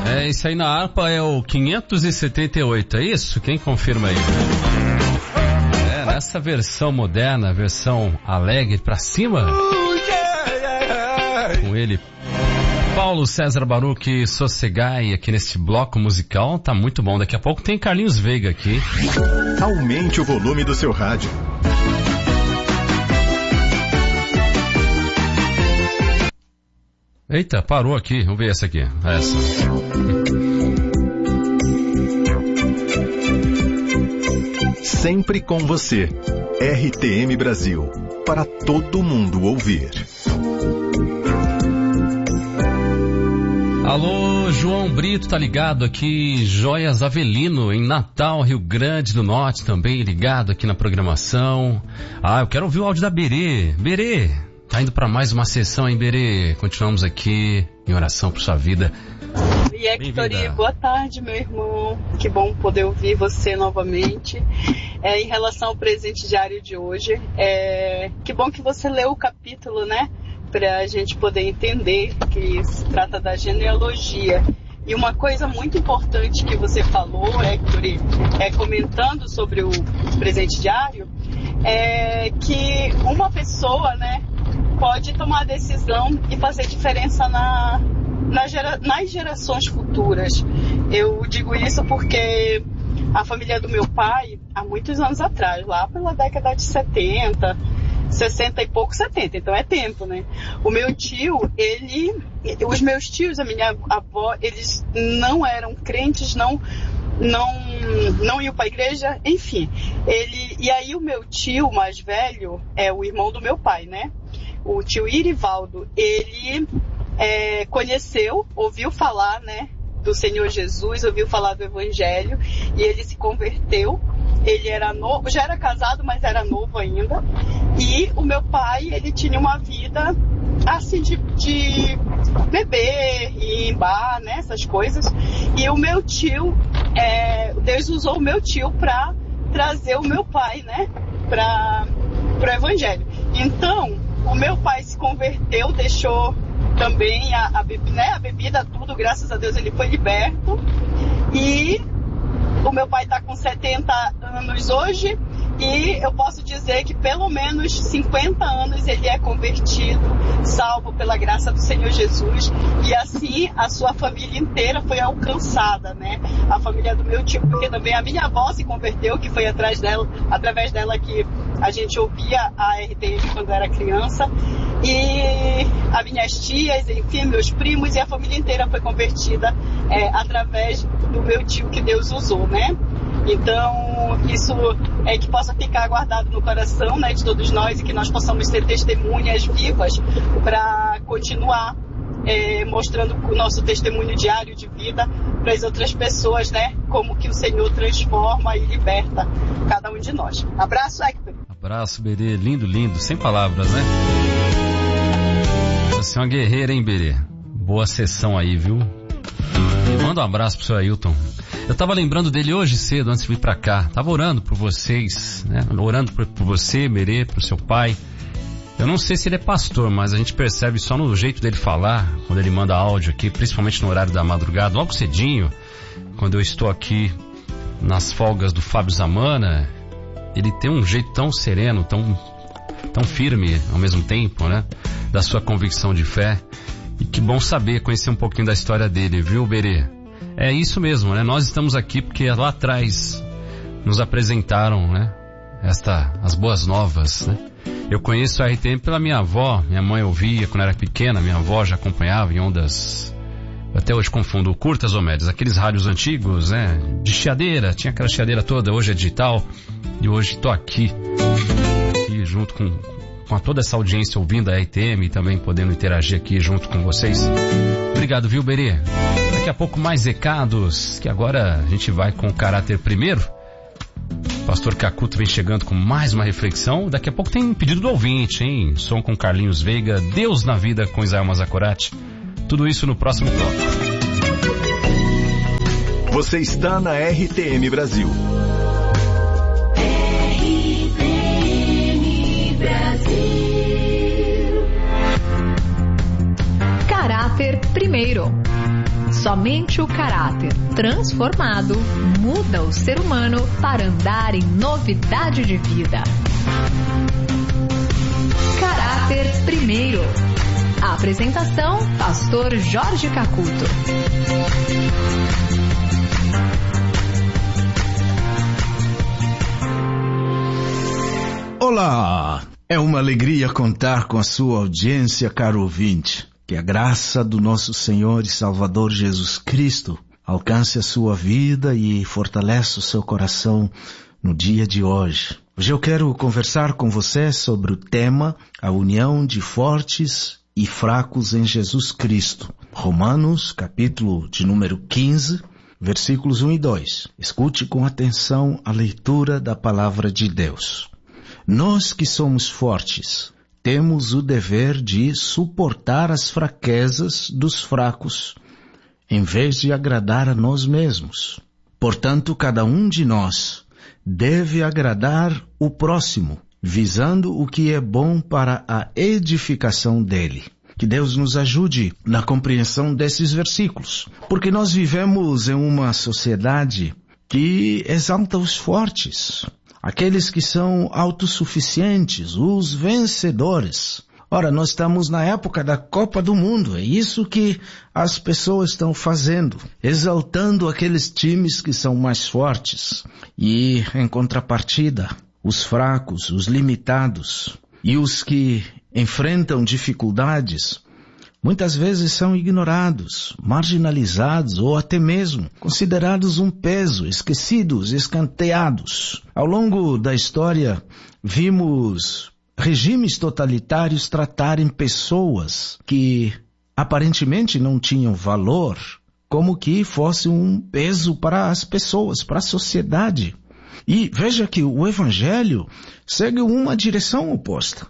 Isso aí na harpa é o 578, é isso? Quem confirma aí? Nessa versão moderna, versão alegre pra cima, com ele, Paulo César Baruch Sossegai, aqui neste bloco musical, tá muito bom. Daqui a pouco tem Carlinhos Veiga aqui. Aumente o volume do seu rádio. Eita, parou aqui. Vamos ver essa aqui. Essa. Sempre com você. RTM Brasil. Para todo mundo ouvir. Alô, João Brito, tá ligado aqui, Joias Avelino, em Natal, Rio Grande do Norte, também ligado aqui na programação. Eu quero ouvir o áudio da Berê. Berê, tá indo pra mais uma sessão, hein, Berê? Continuamos aqui em oração por sua vida. E Hectori, boa tarde, meu irmão. Que bom poder ouvir você novamente. Em relação ao presente diário de hoje, que bom que você leu o capítulo, né? Para a gente poder entender que se trata da genealogia. E uma coisa muito importante que você falou, Hector, comentando sobre o presente diário, é que uma pessoa, né, pode tomar a decisão e fazer diferença nas gerações futuras. Eu digo isso porque a família do meu pai, há muitos anos atrás, lá pela década de 70, 60 e pouco, 70, então é tempo, né? O meu tio, os meus tios, a minha avó, eles não eram crentes, não iam para a igreja, enfim. E aí o meu tio mais velho, é o irmão do meu pai, né? O tio Irivaldo, ele conheceu, ouviu falar, né, do Senhor Jesus, ouviu falar do Evangelho, e ele se converteu. Ele era novo, já era casado, mas era novo ainda. E o meu pai, ele tinha uma vida assim de beber e em bar, né, essas coisas. E o meu tio, Deus usou o meu tio para trazer o meu pai, né, para o Evangelho. Então, o meu pai se converteu, deixou também a bebida, tudo, graças a Deus ele foi liberto. E o meu pai está com 70 anos hoje e eu posso dizer que pelo menos 50 anos ele é convertido, salvo pela graça do Senhor Jesus. E assim a sua família inteira foi alcançada, né? A família do meu tio, porque também a minha avó se converteu, que foi através dela que a gente ouvia a RTM quando era criança. E as minhas tias, enfim, meus primos, e a família inteira foi convertida através do meu tio que Deus usou, né? Então, isso é que possa ficar guardado no coração, né, de todos nós, e que nós possamos ser testemunhas vivas para continuar mostrando o nosso testemunho diário de vida para as outras pessoas, né? Como que o Senhor transforma e liberta cada um de nós. Abraço, Hector. Abraço, Berê. Lindo, lindo. Sem palavras, né? Você é uma guerreira, hein, Berê? Boa sessão aí, viu? E manda um abraço pro seu Ailton. Eu tava lembrando dele hoje cedo, antes de vir pra cá. Tava orando por vocês, né? Orando por você, Berê, pro seu pai. Eu não sei se ele é pastor, mas a gente percebe só no jeito dele falar, quando ele manda áudio aqui, principalmente no horário da madrugada, logo cedinho, quando eu estou aqui nas folgas do Fábio Zamana, ele tem um jeito tão sereno, tão firme ao mesmo tempo, né? Da sua convicção de fé. E que bom saber, conhecer um pouquinho da história dele, viu, Berê? É isso mesmo, né? Nós estamos aqui porque lá atrás nos apresentaram, né? As boas novas, né? Eu conheço a RTM pela minha avó. Minha mãe ouvia quando era pequena, minha avó já acompanhava em ondas, até hoje confundo, curtas ou médias, aqueles rádios antigos, né? De chiadeira, tinha aquela chiadeira toda, hoje é digital. E hoje tô aqui junto com toda essa audiência ouvindo a RTM e também podendo interagir aqui junto com vocês. Obrigado, viu, Berê? Daqui a pouco mais recados, que agora a gente vai com o caráter primeiro. O pastor Cacuto vem chegando com mais uma reflexão. Daqui a pouco tem um pedido do ouvinte, hein? Som com Carlinhos Veiga, Deus na Vida com Israel Mazakorati. Tudo isso no próximo bloco. Você está na RTM Brasil. RTM Brasil. Caráter primeiro. Somente o caráter transformado muda o ser humano para andar em novidade de vida. Caráter primeiro. A apresentação, Pastor Jorge Cacuto. Olá! É uma alegria contar com a sua audiência, caro ouvinte. Que a graça do nosso Senhor e Salvador Jesus Cristo alcance a sua vida e fortaleça o seu coração no dia de hoje. Hoje eu quero conversar com você sobre o tema A União de Fortes e Fracos em Jesus Cristo. Romanos, capítulo de número 15, versículos 1 e 2. Escute com atenção a leitura da palavra de Deus. Nós que somos fortes, temos o dever de suportar as fraquezas dos fracos, em vez de agradar a nós mesmos. Portanto, cada um de nós deve agradar o próximo, visando o que é bom para a edificação dele. Que Deus nos ajude na compreensão desses versículos, porque nós vivemos em uma sociedade que exalta os fortes, aqueles que são autossuficientes, os vencedores. Ora, nós estamos na época da Copa do Mundo, é isso que as pessoas estão fazendo, exaltando aqueles times que são mais fortes. E, em contrapartida, os fracos, os limitados e os que enfrentam dificuldades, muitas vezes são ignorados, marginalizados ou até mesmo considerados um peso, esquecidos, escanteados. Ao longo da história, vimos regimes totalitários tratarem pessoas que aparentemente não tinham valor como que fosse um peso para as pessoas, para a sociedade. E veja que o Evangelho segue uma direção oposta.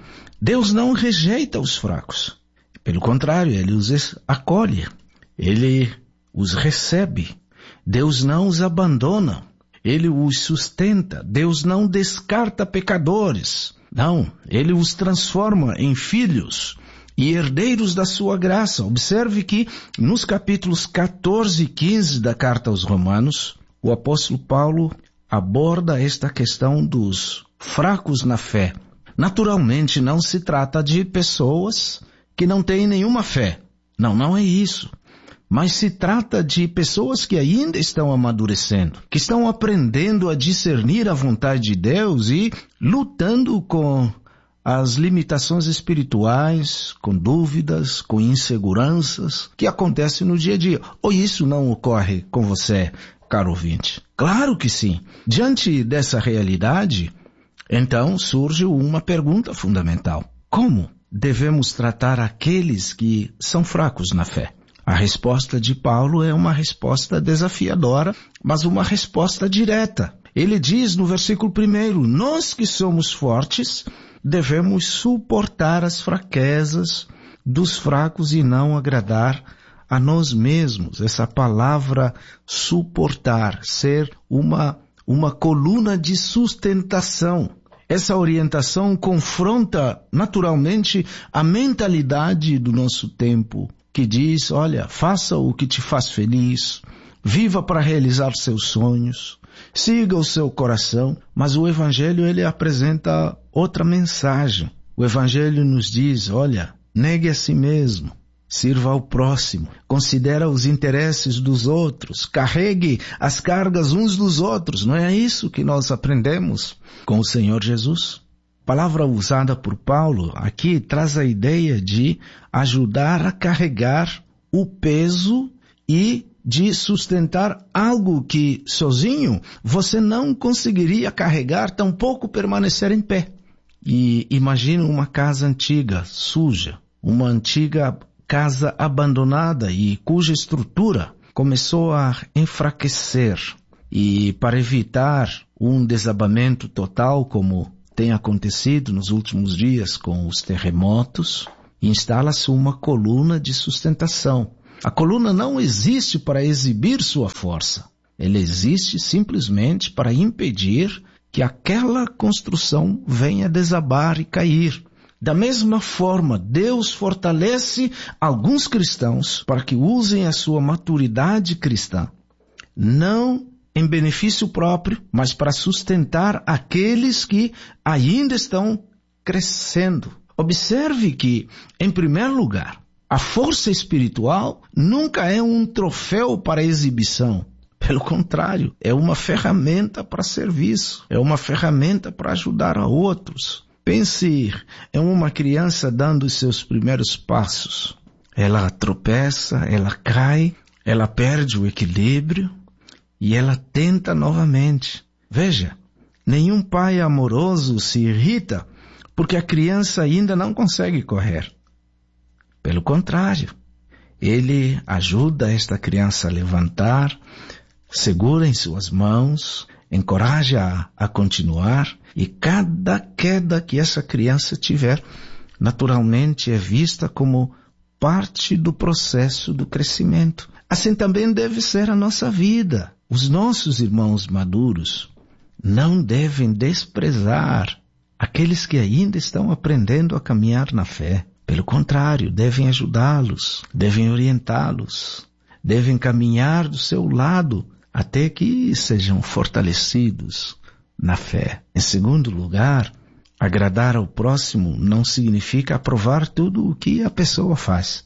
Deus não rejeita os fracos. Pelo contrário, Ele os acolhe, Ele os recebe. Deus não os abandona, Ele os sustenta. Deus não descarta pecadores. Não, Ele os transforma em filhos e herdeiros da sua graça. Observe que nos capítulos 14 e 15 da carta aos Romanos, o apóstolo Paulo aborda esta questão dos fracos na fé. Naturalmente, não se trata de pessoas que não têm nenhuma fé. Não é isso. Mas se trata de pessoas que ainda estão amadurecendo, que estão aprendendo a discernir a vontade de Deus e lutando com as limitações espirituais, com dúvidas, com inseguranças que acontecem no dia a dia. Ou isso não ocorre com você, caro ouvinte? Claro que sim. Diante dessa realidade, então surge uma pergunta fundamental. Como devemos tratar aqueles que são fracos na fé? A resposta de Paulo é uma resposta desafiadora, mas uma resposta direta. Ele diz no versículo 1, nós que somos fortes, devemos suportar as fraquezas dos fracos e não agradar a nós mesmos. Essa palavra suportar, ser uma coluna de sustentação. Essa orientação confronta naturalmente a mentalidade do nosso tempo, que diz, olha, faça o que te faz feliz, viva para realizar seus sonhos, siga o seu coração. Mas o Evangelho, ele apresenta outra mensagem. O Evangelho nos diz, olha, negue a si mesmo, sirva ao próximo, considera os interesses dos outros, carregue as cargas uns dos outros. Não é isso que nós aprendemos com o Senhor Jesus? A palavra usada por Paulo aqui traz a ideia de ajudar a carregar o peso e de sustentar algo que sozinho você não conseguiria carregar, tampouco permanecer em pé. E imagine uma casa antiga, suja, uma antiga casa abandonada e cuja estrutura começou a enfraquecer. E para evitar um desabamento total, como tem acontecido nos últimos dias com os terremotos, instala-se uma coluna de sustentação. A coluna não existe para exibir sua força. Ela existe simplesmente para impedir que aquela construção venha desabar e cair. Da mesma forma, Deus fortalece alguns cristãos para que usem a sua maturidade cristã, não em benefício próprio, mas para sustentar aqueles que ainda estão crescendo. Observe que, em primeiro lugar, a força espiritual nunca é um troféu para exibição. Pelo contrário, é uma ferramenta para serviço, é uma ferramenta para ajudar a outros. Pense em uma criança dando os seus primeiros passos. Ela tropeça, ela cai, ela perde o equilíbrio e ela tenta novamente. Veja, nenhum pai amoroso se irrita porque a criança ainda não consegue correr. Pelo contrário, ele ajuda esta criança a levantar, segura em suas mãos, encoraja a continuar, e cada queda que essa criança tiver, naturalmente é vista como parte do processo do crescimento. Assim também deve ser a nossa vida. Os nossos irmãos maduros não devem desprezar aqueles que ainda estão aprendendo a caminhar na fé. Pelo contrário, devem ajudá-los, devem orientá-los, devem caminhar do seu lado até que sejam fortalecidos na fé. Em segundo lugar, agradar ao próximo não significa aprovar tudo o que a pessoa faz.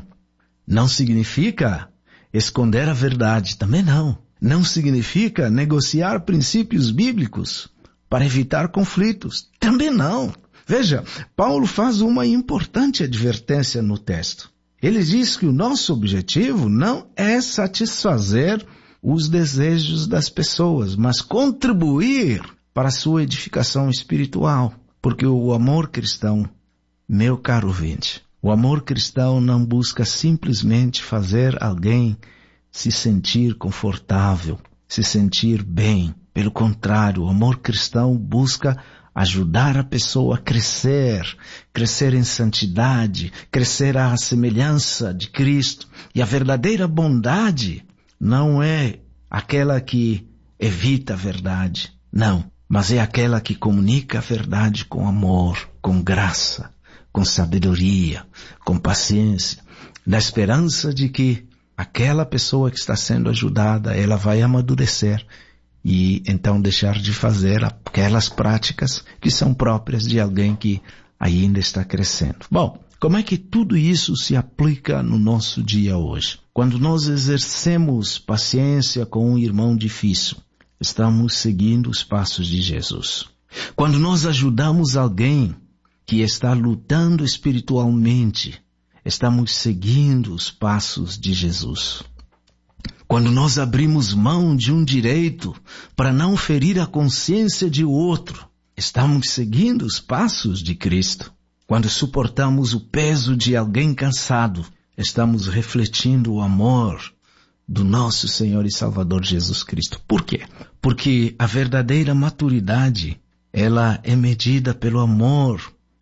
Não significa esconder a verdade, também não. Não significa negociar princípios bíblicos para evitar conflitos, também não. Veja, Paulo faz uma importante advertência no texto. Ele diz que o nosso objetivo não é satisfazer os desejos das pessoas, mas contribuir para a sua edificação espiritual. Porque o amor cristão, meu caro ouvinte, o amor cristão não busca simplesmente fazer alguém se sentir confortável, se sentir bem. Pelo contrário, o amor cristão busca ajudar a pessoa a crescer em santidade, crescer à semelhança de Cristo. E a verdadeira bondade não é aquela que evita a verdade, não, mas é aquela que comunica a verdade com amor, com graça, com sabedoria, com paciência, na esperança de que aquela pessoa que está sendo ajudada, ela vai amadurecer e então deixar de fazer aquelas práticas que são próprias de alguém que ainda está crescendo. Bom, como é que tudo isso se aplica no nosso dia hoje? Quando nós exercemos paciência com um irmão difícil, estamos seguindo os passos de Jesus. Quando nós ajudamos alguém que está lutando espiritualmente, estamos seguindo os passos de Jesus. Quando nós abrimos mão de um direito para não ferir a consciência de outro, estamos seguindo os passos de Cristo. Quando suportamos o peso de alguém cansado, estamos refletindo o amor do nosso Senhor e Salvador Jesus Cristo. Por quê? Porque a verdadeira maturidade, ela é medida pelo amor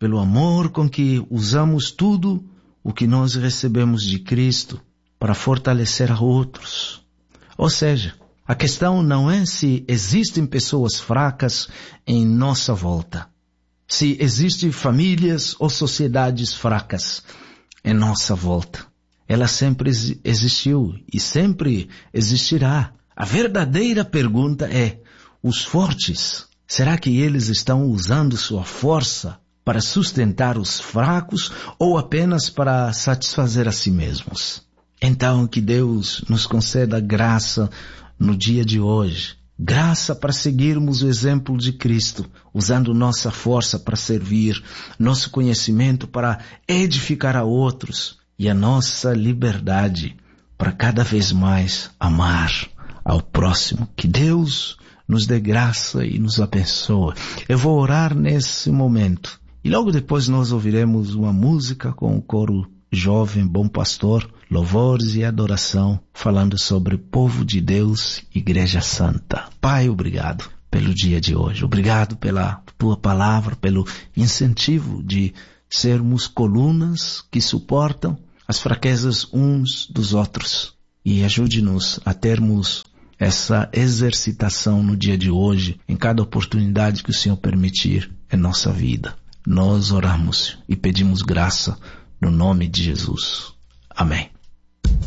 com que usamos tudo o que nós recebemos de Cristo para fortalecer a outros. Ou seja, a questão não é se existem pessoas fracas em nossa volta, se existem famílias ou sociedades fracas em nossa volta. Ela sempre existiu e sempre existirá. A verdadeira pergunta é, os fortes, será que eles estão usando sua força para sustentar os fracos ou apenas para satisfazer a si mesmos? Então, que Deus nos conceda graça no dia de hoje. Graça para seguirmos o exemplo de Cristo, usando nossa força para servir, nosso conhecimento para edificar a outros e a nossa liberdade para cada vez mais amar ao próximo. Que Deus nos dê graça e nos abençoe. Eu vou orar nesse momento e logo depois nós ouviremos uma música com o coro Jovem Bom Pastor, louvores e adoração, falando sobre povo de Deus, Igreja Santa. Pai, obrigado pelo dia de hoje. Obrigado pela tua palavra, pelo incentivo de sermos colunas que suportam as fraquezas uns dos outros. E ajude-nos a termos essa exercitação no dia de hoje, em cada oportunidade que o Senhor permitir em nossa vida. nós oramos e pedimos graça no nome de Jesus. Amém.